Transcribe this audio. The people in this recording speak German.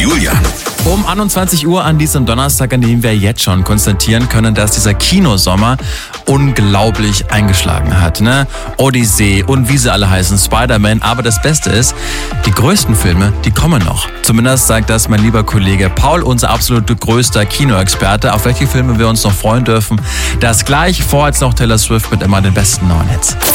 Julian. Um 21 Uhr an diesem Donnerstag, an dem wir jetzt schon konstatieren können, dass dieser Kinosommer unglaublich eingeschlagen hat. Ne? Odyssey und wie sie alle heißen, Spider-Man. Aber das Beste ist, die größten Filme, die kommen noch. Zumindest sagt das mein lieber Kollege Paul, unser absolut größter Kinoexperte. Auf welche Filme wir uns noch freuen dürfen. Das gleich, vor jetzt noch Taylor Swift mit immer den besten neuen Hits.